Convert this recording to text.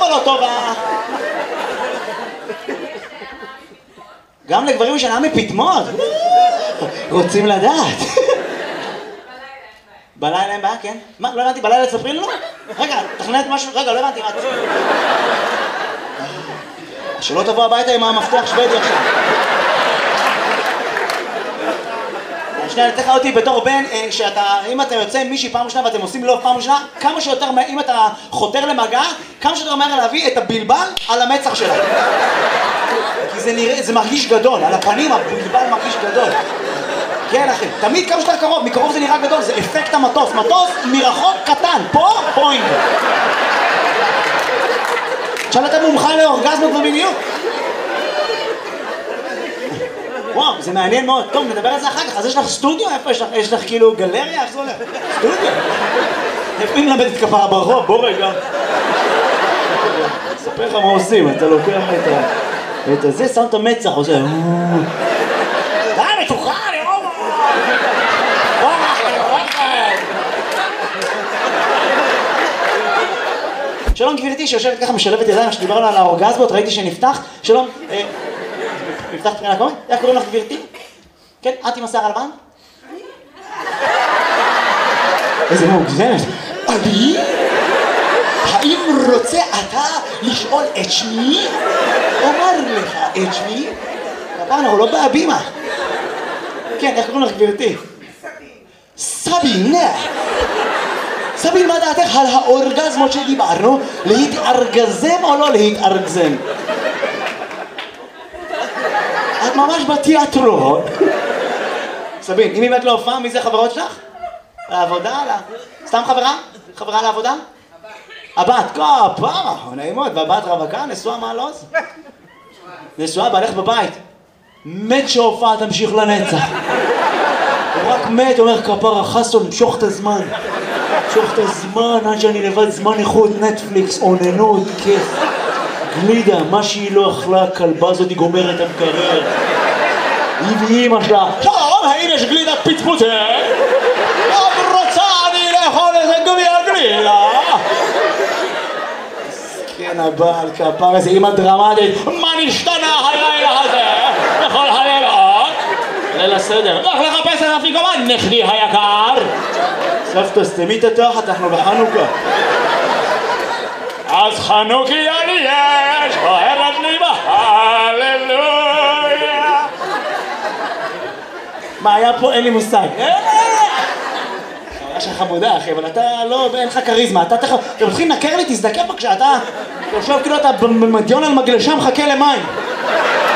לא טובה. גם לגברים משנה מפטמות. רוצים לדעת. בלילה אין בעיה, כן? מה? לא הבנתי, בלילה תספרי לנו? רגע, תכננת משהו? רגע, לא הבנתי, מה? שלא תבוא הביתה עם המפתח שוודי עכשיו. שנייה, תתך אותי בתור בן, אם אתה יוצא עם מישהי פעם ראשונה ואתם עושים לוב פעם ראשונה, כמה שיותר, אם אתה חותר למגע, כמה שיותר מהר להביא את הבלבל על המצח שלה. כי זה מרגיש גדול, על הפנים הבלבל מרגיש גדול. כן אחי, תמיד כמה שיותר קרוב, מקרוב זה נראה גדול, זה אפקט המטוס, מטוס מרחוק קטן, פה פוינט. עכשיו אתה מומחה לאורגזמות ומיניות. וואו, זה מעניין מאוד. טוב, נדבר על זה אחר כך. אז יש לך סטודיו? איפה יש לך? יש לך כאילו גלריה? איך זה הולך? סטודיו? איפה אם למדת כפרה ברחוב? בוא רגע. אספר לך מה עושים, אתה לוקח את הזה, שם את המצח, עושה... די, מתוחה, אני רואה! שלום גבירתי שיושבת ככה משלבת ידיים שדיברנו על האורגזמות, ראיתי שנפתח. שלום, נפתח תחילה קודם? איך קוראים לך גבירתי? כן, את עם השיער הלבן? איזה מוגזמת. אני? האם רוצה אתה לשאול את שמי? אומר לך את שמי? הפעם אנחנו לא בהבימה. כן, איך קוראים לך גבירתי? סבין. סבין, מה דעתך על האורגזמות שדיברנו? להתארגזם או לא להתארגזם? את ממש בתיאטרון. סבין, אם באמת לא הופעה, מי זה חברות שלך? לעבודה? סתם חברה? חברה לעבודה? הבת, כפרה, נעימות, והבת רווקה, נשואה מעלוז? נשואה, בעלך בבית. מת שההופעה תמשיך לנצח. הוא רק מת, אומר כפרה, חסון, משוך את הזמן. משוך את הזמן, עד שאני לבד זמן איכות, נטפליקס, אוננות, כיף. גלידה, מה שהיא לא אכלה, הכלבה הזאת היא גומרת את המקרר. היא ואימא שלה, שלום, האם יש גלידת פצפוצה? לא רוצה אני לאכול איזה גביע גלידה. כן, הבעל כפר, איזה אימא דרמטית. מה נשתנה הלילה הזה? בכל הלילות? ליל הסדר. לך לחפש את אפיקומן, נכדי היקר. סבתא, סתמי את התחת, אנחנו בחנוכה. אז חנוכיה לי יש, אוהבת לי בהללויה. מה היה פה? אין לי מושג. היה שלך חמודה אחי, אבל אתה לא, אין לך קריזמה. אתה מתחיל לנקר לי, תזדקר בבקשה, אתה יושב כאילו אתה במדיון על מגלשה מחכה למים.